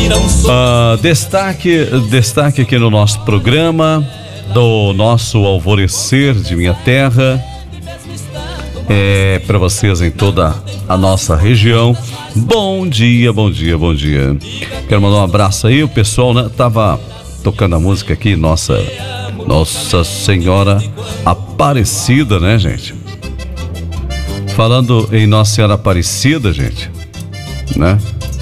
Destaque aqui no nosso programa do nosso Alvorecer de Minha Terra, para vocês em toda a nossa região. Bom dia, bom dia, bom dia. Quero mandar um abraço aí, o pessoal, né, tava tocando a música aqui, Nossa Senhora Aparecida, né, gente? Falando em Nossa Senhora Aparecida, gente, né?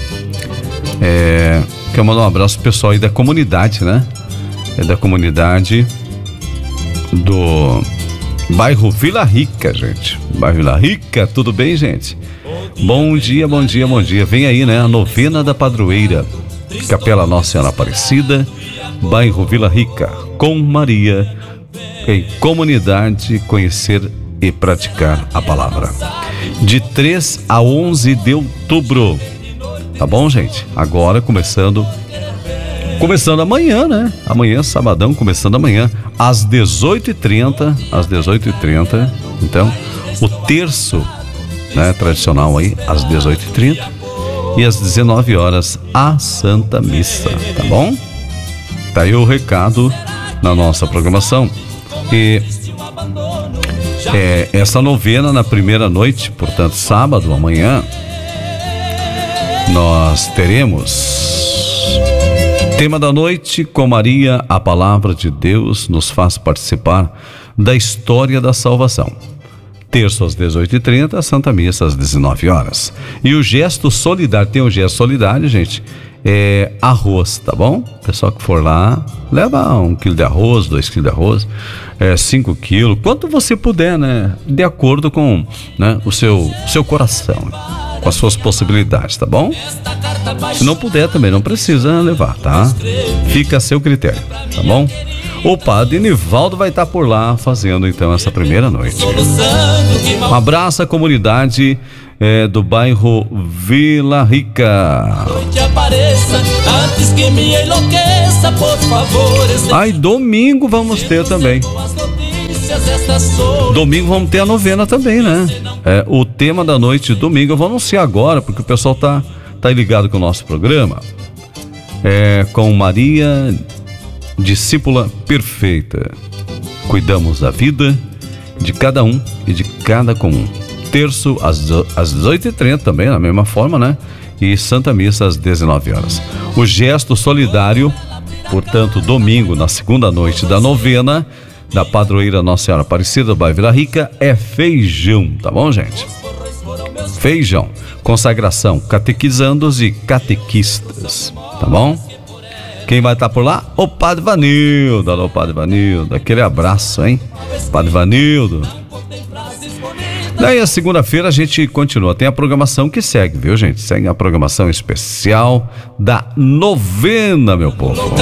Quero mandar um abraço pro pessoal aí da comunidade, né? É da comunidade do bairro Vila Rica, gente. Bairro Vila Rica, tudo bem, gente? Bom dia, bom dia, bom dia. Vem aí, né? A novena da padroeira, Capela Nossa Senhora Aparecida, bairro Vila Rica, com Maria, em comunidade, conhecer e praticar a palavra. De 3 a 11 de outubro. Tá bom, gente? Agora começando amanhã, né? Amanhã, sabadão, começando amanhã, às 18h30. Então, o terço, né, tradicional aí, às 18h30. E às 19 horas, a Santa Missa, tá bom? Tá aí o recado na nossa programação. E essa novena na primeira noite, portanto, sábado, amanhã, nós teremos tema da noite com Maria, a palavra de Deus nos faz participar da história da salvação. Terço às 18h30, Santa Missa às 19 horas. E o gesto solidário, tem o gesto solidário, gente, arroz, tá bom? Pessoal que for lá, leva 1 quilo de arroz, 2 quilos de arroz, 5 quilos, quanto você puder, né? De acordo com, né, o seu coração, com as suas possibilidades, tá bom? Se não puder também, não precisa levar, tá? Fica a seu critério, tá bom? O padre Nivaldo vai estar por lá fazendo então essa primeira noite. Um abraço à comunidade do bairro Vila Rica. Aí domingo vamos ter também. Domingo vamos ter a novena também, né? O tema da noite de domingo eu vou anunciar agora, porque o pessoal tá ligado com o nosso programa. Com Maria, discípula perfeita. Cuidamos da vida de cada um e de cada comum. Terço às 18h30 também, da mesma forma, né? E Santa Missa às 19 horas. O gesto solidário, portanto, domingo, na segunda noite da novena da padroeira Nossa Senhora Aparecida do bairro Vila Rica, é feijão, tá bom, gente? Feijão, consagração, catequizandos e catequistas, tá bom? Quem vai estar por lá? O Padre Vanildo. Alô, Padre Vanildo, aquele abraço, hein? Padre Vanildo. Daí a segunda-feira a gente continua, tem a programação que segue, viu, gente? Segue a programação especial da novena, meu povo.